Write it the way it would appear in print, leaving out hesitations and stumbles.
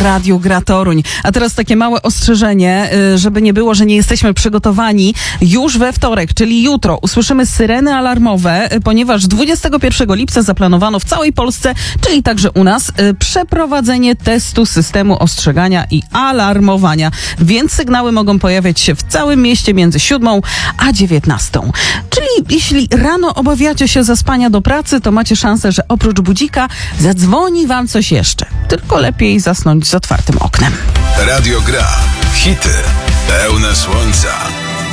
Radiu Gra Toruń. A teraz takie małe ostrzeżenie, żeby nie było, że nie jesteśmy przygotowani. Już we wtorek, czyli jutro, usłyszymy syreny alarmowe, ponieważ 21 lipca zaplanowano w całej Polsce, czyli także u nas, przeprowadzenie testu systemu ostrzegania i alarmowania. Więc sygnały mogą pojawiać się w całym mieście między 7 a 19. Czyli jeśli rano obawiacie się zaspania do pracy, to macie szansę, że oprócz budzika zadzwoni wam coś jeszcze. Tylko lepiej zasnąć z otwartym oknem. Radio Gra. Hity pełne słońca.